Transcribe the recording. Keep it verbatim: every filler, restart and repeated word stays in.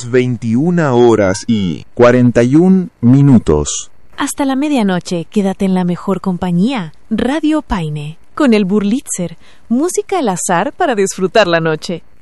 veintiuna horas y cuarenta y un minutos. Hasta la medianoche, quédate en la mejor compañía. Radio Paine, con el Burlitzer, música al azar para disfrutar la noche.